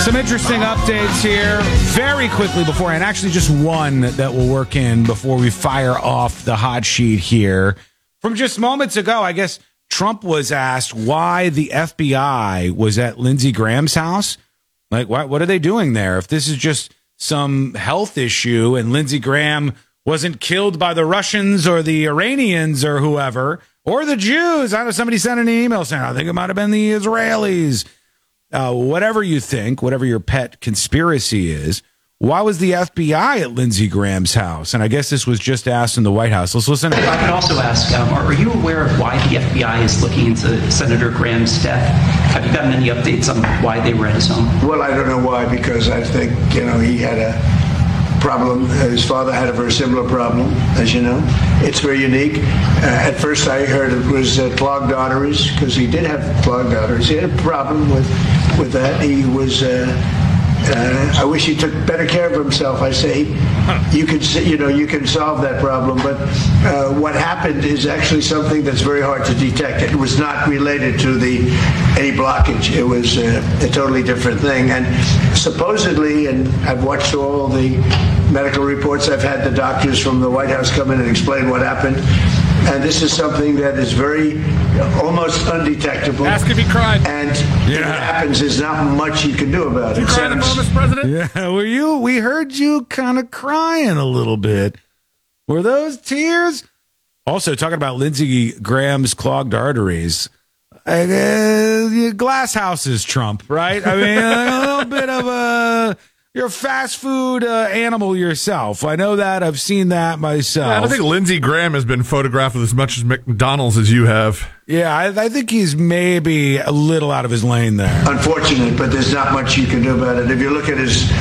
Some interesting updates here very quickly beforehand. Actually, just one that will work in before we fire off the hot sheet here. From just moments ago, I guess Trump was asked why the FBI was at Lindsey Graham's house. Like, what are they doing there? If this is just some health issue and Lindsey Graham wasn't killed by the Russians or the Iranians or whoever, or the Jews. I know somebody sent an email saying, I think it might have been the Israelis. Whatever you think, whatever your pet conspiracy is, why was the FBI at Lindsey Graham's house? And I guess this was just asked in the White House. Let's listen. I could also ask, are you aware of why the FBI is looking into Senator Graham's death? Have you gotten any updates on why they were at his home? Well, I don't know why, because I think, he had a problem. His father had a very similar problem, as you know. It's very unique. At first I heard it was clogged arteries, because he did have clogged arteries. He had a problem with that. He was... I wish he took better care of himself. I say, you can solve that problem, but what happened is actually something that's very hard to detect. It was not related to any blockage. It was a totally different thing. And supposedly, and I've watched all the medical reports. I've had the doctors from the White House come in and explain what happened. And this is something that is almost undetectable. Ask if he cried. And if it happens, there's not much you can do about it. You cried above us, President? Yeah, we heard you kind of crying a little bit. Were those tears? Also, talking about Lindsey Graham's clogged arteries. Glass houses, Trump, right? I mean, a little bit of you're a fast food animal yourself. I know that. I've seen that myself. Yeah, I don't think Lindsey Graham has been photographed with as much as McDonald's as you have. Yeah, I think he's maybe a little out of his lane there. Unfortunate, but there's not much you can do about it. If you look at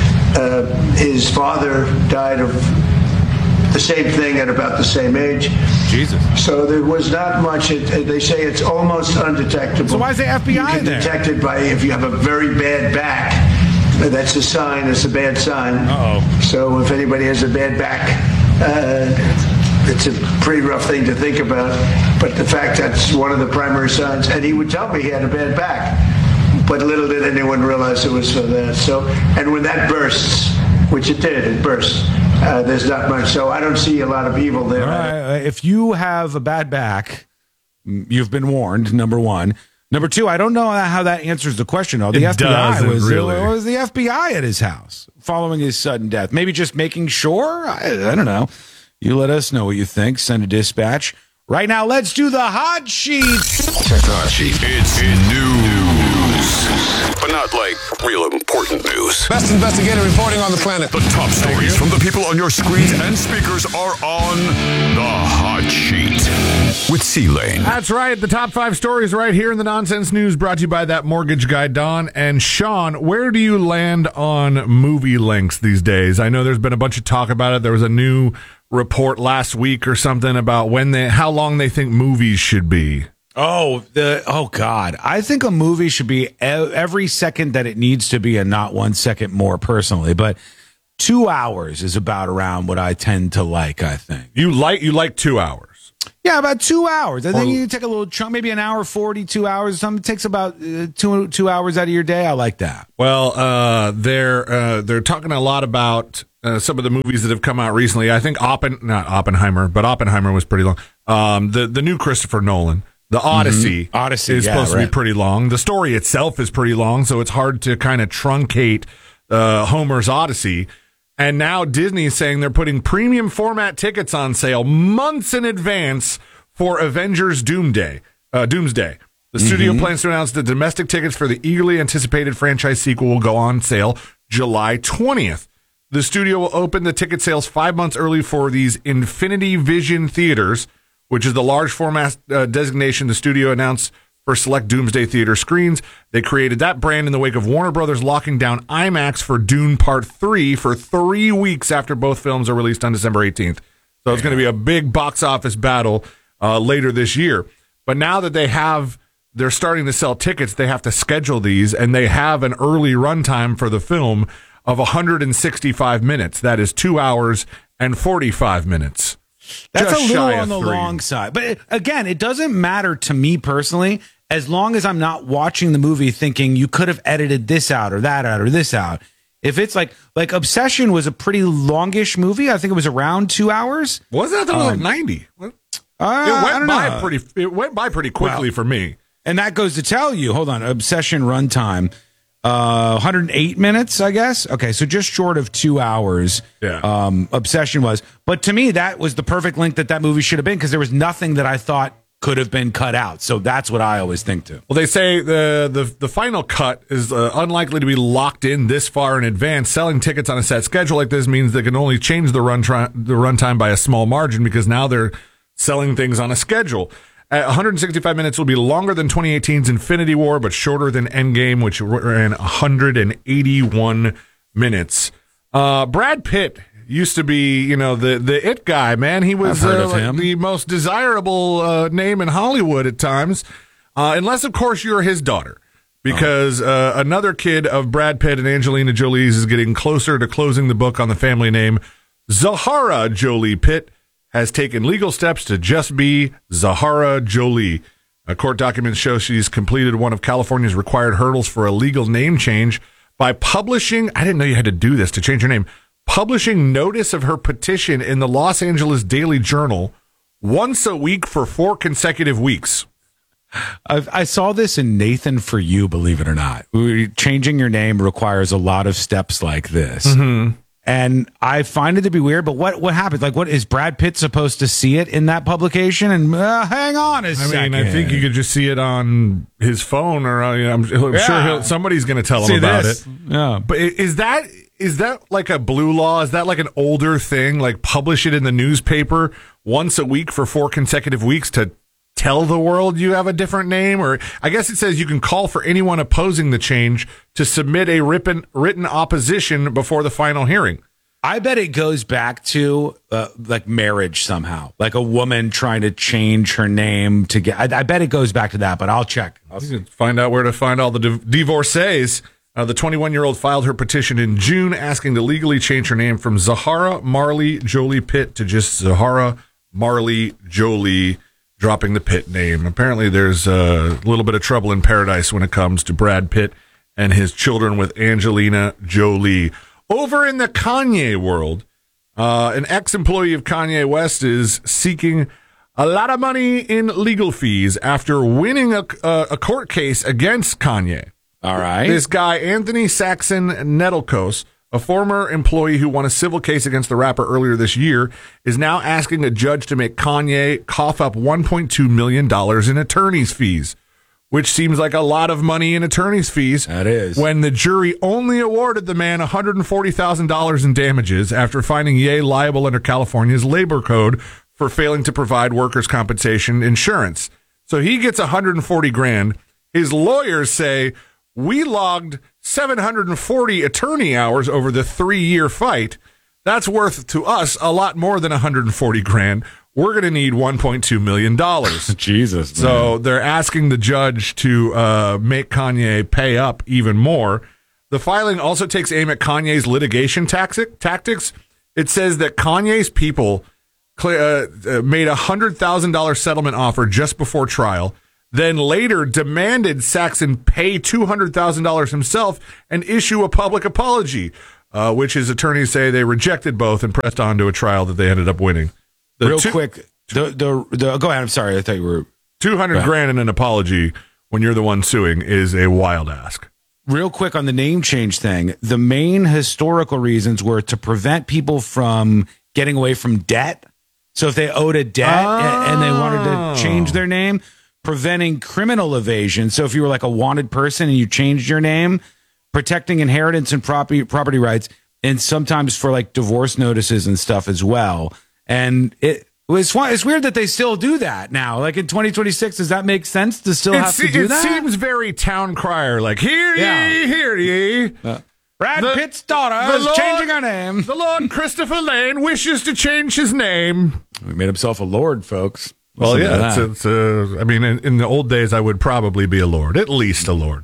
his father died of the same thing at about the same age. Jesus. So there was not much. They say it's almost undetectable. So why is the FBI you can there? Detect it by if you have a very bad back. That's a sign. It's a bad sign. Uh-oh. So if anybody has a bad back, it's a pretty rough thing to think about. But the fact that's one of the primary signs. And he would tell me he had a bad back. But little did anyone realize it was for that. So, and when that bursts, which it did, it bursts, there's not much. So I don't see a lot of evil there. All right. If you have a bad back, you've been warned, number one. Number two, I don't know how that answers the question. Oh, the FBI was the FBI at his house following his sudden death. Maybe just making sure? I don't know. You let us know what you think. Send a dispatch. Right now, let's do the hot sheet. Check the hot sheet. It's news, but not like real important news. Best investigative reporting on the planet. The top stories from the people on your screens and speakers are on the hot sheet with C-Lane. That's right. The top 5 stories right here in the Nonsense News, brought to you by that mortgage guy, Don. And Sean, where do you land on movie lengths these days? I know there's been a bunch of talk about it. There was a new report last week or something about how long they think movies should be. Oh God. I think a movie should be every second that it needs to be and not 1 second more personally. But 2 hours is about around what I tend to like, I think. You like 2 hours? Yeah, about 2 hours. I think you take a little chunk, maybe an hour 40, 2 hours or something. It takes about two hours out of your day. I like that. Well, they're talking a lot about some of the movies that have come out recently. I think not Oppenheimer, but Oppenheimer was pretty long. The new Christopher Nolan, The Odyssey, is supposed to be pretty long. The story itself is pretty long, so it's hard to kind of truncate Homer's Odyssey. And now Disney is saying they're putting premium format tickets on sale months in advance for Avengers Doomsday. The studio plans to announce the domestic tickets for the eagerly anticipated franchise sequel will go on sale July 20th. The studio will open the ticket sales 5 months early for these Infinity Vision theaters, which is the large format designation the studio announced for select Doomsday Theater screens. They created that brand in the wake of Warner Brothers locking down IMAX for Dune Part 3 for 3 weeks after both films are released on December 18th. So it's going to be a big box office battle later this year. But now that they're starting to sell tickets, they have to schedule these, and they have an early runtime for the film of 165 minutes. That is 2 hours and 45 minutes. That's Just a little shy on of the 3. long side. But again, it doesn't matter to me personally as long as I'm not watching the movie thinking you could have edited this out or that out or this out. If it's like Obsession was a pretty longish movie. I think it was around 2 hours. Was it? I thought it was like 90. It went by pretty quickly for me. And that goes to tell you, hold on, Obsession runtime, 108 minutes, I guess. Okay, so just short of 2 hours. Yeah. Obsession was. But to me, that was the perfect length that movie should have been, because there was nothing that I thought could have been cut out. So that's what I always think too. Well, they say the final cut is unlikely to be locked in this far in advance. Selling tickets on a set schedule like this means they can only change the runtime by a small margin, because now they're selling things on a schedule. 165 minutes will be longer than 2018's Infinity War, but shorter than Endgame, which ran 181 minutes. Brad Pitt used to be, the it guy, man. He was the most desirable name in Hollywood at times, unless, of course, you're his daughter. Because another kid of Brad Pitt and Angelina Jolie's is getting closer to closing the book on the family name. Zahara Jolie Pitt has taken legal steps to just be Zahara Jolie. Court documents show she's completed one of California's required hurdles for a legal name change by publishing, I didn't know you had to do this to change your name, publishing notice of her petition in the Los Angeles Daily Journal once a week for 4 consecutive weeks. I saw this in Nathan For You, believe it or not. Changing your name requires a lot of steps like this. Mm-hmm. And I find it to be weird, but what happened? Like, what is Brad Pitt supposed to see it in that publication? And hang on a second. I think you could just see it on his phone, or I'm sure somebody's going to tell him about it. Yeah, but is that like a blue law? Is that like an older thing? Like publish it in the newspaper once a week for 4 consecutive weeks to tell the world you have a different name? Or I guess it says you can call for anyone opposing the change to submit a written opposition before the final hearing. I bet it goes back to like marriage somehow, like a woman trying to change her name to get. I bet it goes back to that, but I'll check. I'll find out where to find all the divorcees. The 21-year-old filed her petition in June asking to legally change her name from Zahara Marley Jolie Pitt to just Zahara Marley Jolie, dropping the Pitt name. Apparently there's a little bit of trouble in paradise when it comes to Brad Pitt and his children with Angelina Jolie. Over in the Kanye world, an ex-employee of Kanye West is seeking a lot of money in legal fees after winning a court case against Kanye. All right. This guy, Anthony Saxon Nettlecos, a former employee who won a civil case against the rapper earlier this year, is now asking a judge to make Kanye cough up $1.2 million in attorney's fees, which seems like a lot of money in attorney's fees. That is. When the jury only awarded the man $140,000 in damages after finding Ye liable under California's labor code for failing to provide workers' compensation insurance. So he gets $140,000. His lawyers say, we logged 740 attorney hours over the 3-year fight. That's worth to us a lot more than $140,000. We're going to need $1.2 million. Jesus. Man. So they're asking the judge to make Kanye pay up even more. The filing also takes aim at Kanye's litigation tactics. It says that Kanye's people made a $100,000 settlement offer just before trial, then later demanded Saxon pay $200,000 himself and issue a public apology, which his attorneys say they rejected both and pressed on to a trial that they ended up winning. Quick, go ahead. I'm sorry. I thought you were $200,000 in an apology when you're the one suing is a wild ask. Real quick on the name change thing. The main historical reasons were to prevent people from getting away from debt. So if they owed a debt and they wanted to change their name, preventing criminal evasion. So if you were like a wanted person and you changed your name, protecting inheritance and property rights, and sometimes for like divorce notices and stuff as well. And it's weird that they still do that now. Like in 2026, does that make sense to still have to do that? It seems very town crier, like, hear ye. Brad Pitt's daughter is changing her name. The Lord Christopher Lane wishes to change his name. He made himself a lord, folks. Well, yeah. I mean, in the old days, I would probably be a lord, at least a lord.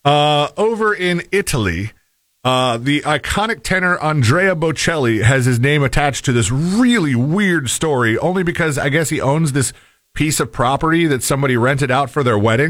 Over in Italy, the iconic tenor Andrea Bocelli has his name attached to this really weird story, only because I guess he owns this piece of property that somebody rented out for their wedding.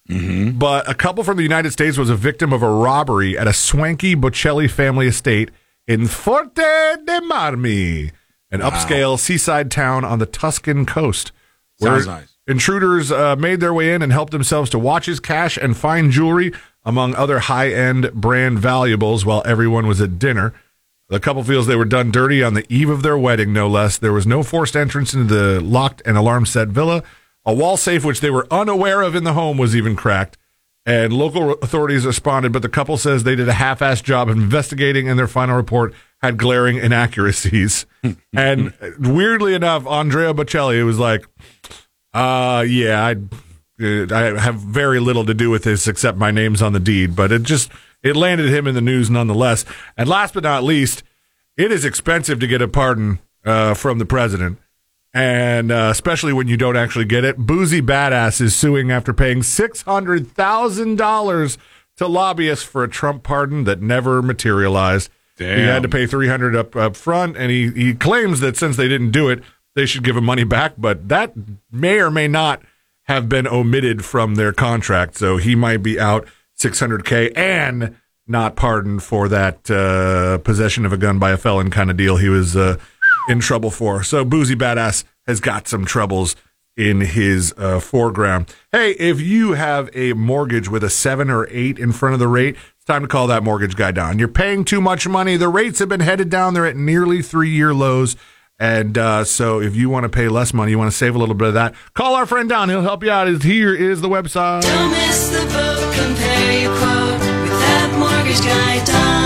but a couple from the United States was a victim of a robbery at a swanky Bocelli family estate in Forte dei Marmi, an upscale seaside town on the Tuscan coast. Sounds nice. Intruders made their way in and helped themselves to watches, cash, and fine jewelry, among other high-end brand valuables, while everyone was at dinner. The couple feels they were done dirty on the eve of their wedding, no less. There was no forced entrance into the locked and alarm-set villa. A wall safe, which they were unaware of in the home, was even cracked. And local authorities responded, but the couple says they did a half-assed job of investigating, and their final report had glaring inaccuracies. And weirdly enough, Andrea Bocelli was like, I have very little to do with this except my name's on the deed, but it landed him in the news nonetheless. And last but not least, it is expensive to get a pardon from the president, and especially when you don't actually get it. Boozy Badass is suing after paying $600,000 to lobbyists for a Trump pardon that never materialized. Damn. He had to pay $300 up front, and he claims that since they didn't do it, they should give him money back, but that may or may not have been omitted from their contract, so he might be out $600K and not pardoned for that possession of a gun by a felon kind of deal he was in trouble for. So Boozy Badass has got some troubles in his foreground. Hey, if you have a mortgage with a 7 or 8 in front of the rate, it's time to call that mortgage guy down. You're paying too much money. The rates have been headed down. They're at nearly 3-year lows. And so if you want to pay less money, you want to save a little bit of that, call our friend Don. He'll help you out. Here is the website. Don't miss the boat. Compare your quote with that mortgage guy,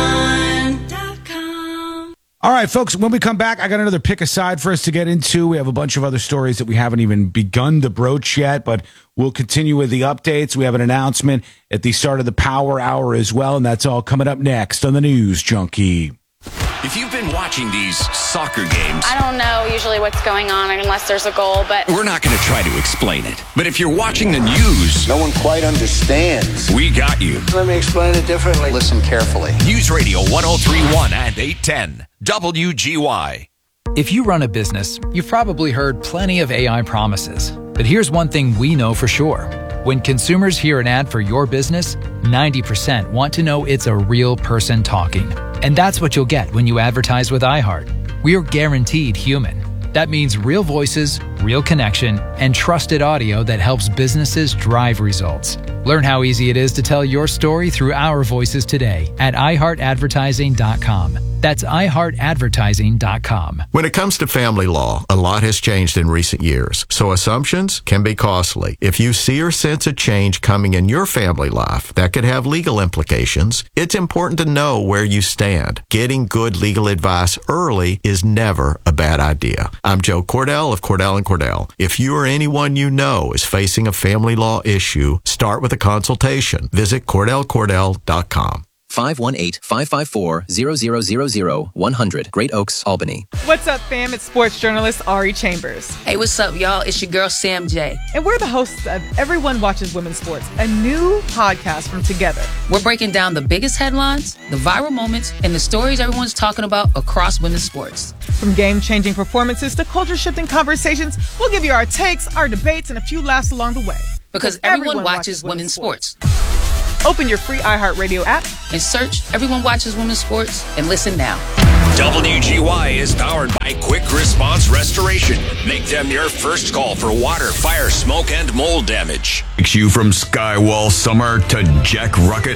Don.com. All right, folks, when we come back, I got another pick aside for us to get into. We have a bunch of other stories that we haven't even begun to broach yet, but we'll continue with the updates. We have an announcement at the start of the Power Hour as well, and that's all coming up next on the News Junkie. If you've been watching these soccer games, I don't know usually what's going on unless there's a goal, but we're not going to try to explain it. But if you're watching the news, No one quite understands. we got you. Let me explain it differently. Listen carefully. News Radio 1031 and 810 WGY. If you run a business, you've probably heard plenty of AI promises. But here's one thing we know for sure. When consumers hear an ad for your business, 90% want to know it's a real person talking. And that's what you'll get when you advertise with iHeart. We are guaranteed human. That means real voices, real connection, and trusted audio that helps businesses drive results. Learn how easy it is to tell your story through our voices today at iHeartAdvertising.com. That's iHeartAdvertising.com. When it comes to family law, a lot has changed in recent years, so assumptions can be costly. If you see or sense a change coming in your family life that could have legal implications, it's important to know where you stand. Getting good legal advice early is never a bad idea. I'm Joe Cordell of Cordell & Cordell. If you or anyone you know is facing a family law issue, start with a consultation. Visit CordellCordell.com. 518-554-0000-100, Great Oaks, Albany. What's up, fam? It's sports journalist Ari Chambers. Hey, what's up, y'all? It's your girl, Sam J. And we're the hosts of Everyone Watches Women's Sports, a new podcast from Together. We're breaking down the biggest headlines, the viral moments, and the stories everyone's talking about across women's sports. From game-changing performances to culture-shifting conversations, we'll give you our takes, our debates, and a few laughs along the way. Because everyone watches women's sports. Open your free iHeartRadio app and search Everyone Watches Women's Sports and listen now. WGY is powered by Quick Response Restoration. Make them your first call for water, fire, smoke, and mold damage. Takes you from Skywall Summer to Jack Ruckett